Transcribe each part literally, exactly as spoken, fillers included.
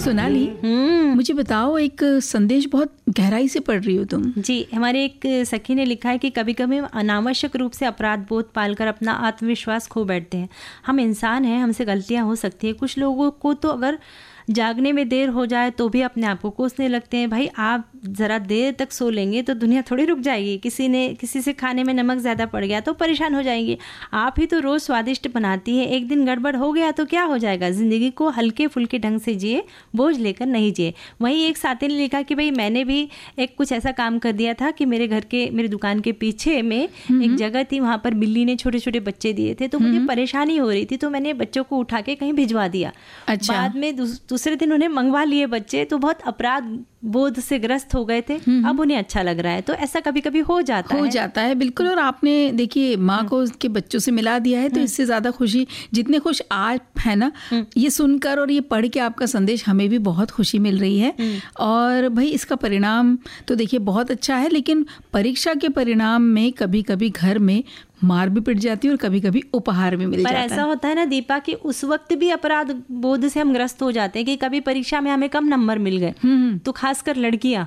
सोनाली, मुझे बताओ, एक संदेश बहुत गहराई से पढ़ रही हो तुम। जी, हमारे एक सखी ने लिखा है कि कभी कभी अनावश्यक रूप से अपराध बोध पालकर अपना आत्मविश्वास खो बैठते हैं। हम इंसान हैं, हमसे गलतियां हो सकती है। कुछ लोगों को तो अगर जागने में देर हो जाए तो भी अपने आप को कोसने लगते हैं। भाई, आप ज़रा देर तक सो लेंगे तो दुनिया थोड़ी रुक जाएगी। किसी ने किसी से खाने में नमक ज़्यादा पड़ गया तो परेशान हो जाएंगे। आप ही तो रोज़ स्वादिष्ट बनाती है, एक दिन गड़बड़ हो गया तो क्या हो जाएगा। ज़िंदगी को हल्के फुल्के ढंग से जिए, बोझ लेकर नहीं जिए। वहीं एक साथी ने लिखा कि भाई, मैंने भी एक कुछ ऐसा काम कर दिया था कि मेरे घर के मेरी दुकान के पीछे में एक जगह थी, वहाँ पर बिल्ली ने छोटे छोटे बच्चे दिए थे, तो मुझे परेशानी हो रही थी, तो मैंने बच्चों को उठा के कहीं भिजवा दिया। अच्छा। बाद में दूसरे दिन उन्हें मंगवा लिए बच्चे, तो बहुत अपराध बोध से ग्रस्त हो गए थे। अब उन्हें अच्छा लग रहा है। तो ऐसा कभी कभी हो जाता हो है। जाता है बिल्कुल। और आपने देखिए माँ को उसके बच्चों से मिला दिया है, तो इससे ज्यादा खुशी, जितने खुश आप है ना ये सुनकर और ये पढ़ के आपका संदेश, हमें भी बहुत खुशी मिल रही है। और भाई, इसका परिणाम तो देखिए बहुत अच्छा है, लेकिन परीक्षा के परिणाम में कभी कभी घर में मार भी पिट जाती है और कभी कभी उपहार भी मिल जाता है। पर ऐसा होता है ना दीपा, कि उस वक्त भी अपराध बोध से हम ग्रस्त हो जाते हैं कि कभी परीक्षा में हमें कम नंबर मिल गए, तो खासकर लड़कियां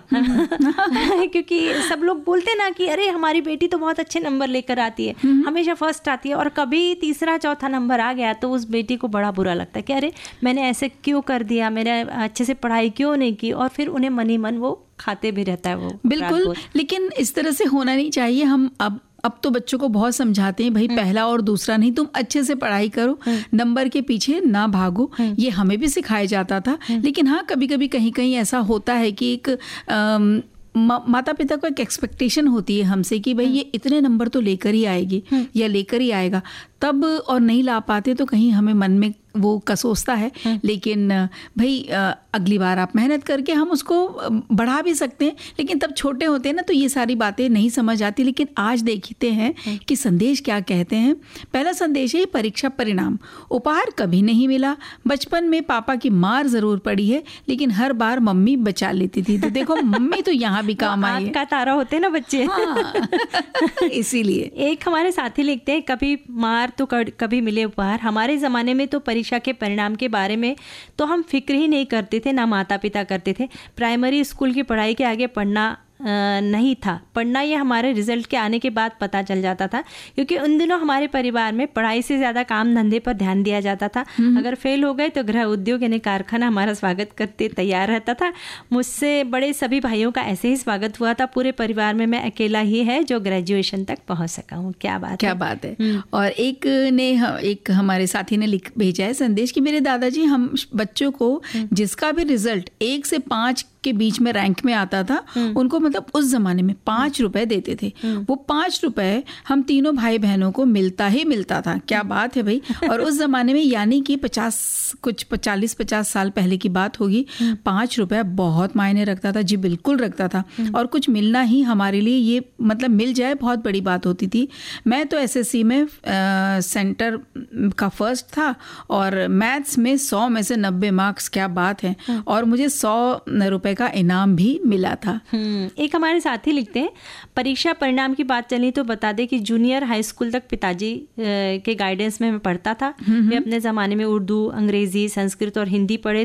क्योंकि सब लोग बोलते ना कि अरे हमारी बेटी तो बहुत अच्छे नंबर लेकर आती है, हमेशा फर्स्ट आती है, और कभी तीसरा चौथा नंबर आ गया तो उस बेटी को बड़ा बुरा लगता है कि अरे मैंने ऐसे क्यों कर दिया, मैंने अच्छे से पढ़ाई क्यों नहीं की, और फिर उन्हें मनी मन वो खाते भी रहता है वो। बिल्कुल, लेकिन इस तरह से होना नहीं चाहिए। हम अब अब तो बच्चों को बहुत समझाते हैं, भाई पहला और दूसरा नहीं, तुम अच्छे से पढ़ाई करो, नंबर के पीछे ना भागो। ये हमें भी सिखाया जाता था। लेकिन हाँ, कभी कभी कहीं कहीं ऐसा होता है कि एक आम, मा, माता पिता को एक एक्सपेक्टेशन होती है हमसे कि भाई ये इतने नंबर तो लेकर ही आएगी या लेकर ही आएगा, तब और नहीं ला पाते तो कहीं हमें मन में वो कसोसता है। लेकिन भाई, अगली बार आप मेहनत करके हम उसको बढ़ा भी सकते हैं, लेकिन तब छोटे होते हैं ना, तो ये सारी बातें नहीं समझ आती। लेकिन आज देखते हैं कि संदेश क्या कहते हैं। पहला संदेश है परीक्षा परिणाम। उपहार कभी नहीं मिला, बचपन में पापा की मार जरूर पड़ी है, लेकिन हर बार मम्मी बचा लेती थी। तो देखो, मम्मी तो यहाँ भी काम आई है। का तारा होते हैं ना बच्चे। हाँ। इसीलिए एक हमारे साथी लिखते हैं, कभी मार तो कभी मिले उपहार। हमारे ज़माने में तो परीक्षा के परिणाम के बारे में तो हम फिक्र ही नहीं करते थे, ना माता पिता करते थे। प्राइमरी स्कूल की पढ़ाई के आगे पढ़ना नहीं था, पढ़ना ये हमारे रिजल्ट के आने के बाद पता चल जाता था, क्योंकि उन दिनों हमारे परिवार में पढ़ाई से ज़्यादा काम धंधे पर ध्यान दिया जाता था। अगर फेल हो गए तो गृह उद्योग यानी कारखाना हमारा स्वागत करते तैयार रहता था। मुझसे बड़े सभी भाइयों का ऐसे ही स्वागत हुआ था। पूरे परिवार में मैं अकेला ही है जो ग्रेजुएशन तक पहुंच सका हूँ। क्या बात क्या है। बात है। और एक ने एक हमारे साथी ने लिख भेजा है संदेश कि मेरे दादाजी हम बच्चों को जिसका भी रिजल्ट एक से पाँच के बीच में रैंक में आता था, उनको मतलब उस जमाने में पाँच रुपए देते थे। वो पाँच रुपए हम तीनों भाई बहनों को मिलता ही मिलता था। क्या बात है भाई। और उस जमाने में, यानी कि पचास कुछ चालीस पचास साल पहले की बात होगी, पाँच रुपए बहुत मायने रखता था। जी बिल्कुल रखता था। और कुछ मिलना ही हमारे लिए, ये मतलब मिल जाए, बहुत बड़ी बात होती थी। मैं तो एसएससी में आ, सेंटर का फर्स्ट था और मैथ्स में सौ में से नब्बे मार्क्स। क्या बात है। और मुझे सौ रुपए का इनाम भी मिला था। एक हमारे साथी लिखते हैं, परीक्षा परिणाम की बात चली तो बता दें कि जूनियर हाई स्कूल तक पिताजी के गाइडेंस में मैं पढ़ता था। वे अपने ज़माने में उर्दू, अंग्रेजी, संस्कृत और हिंदी पढ़े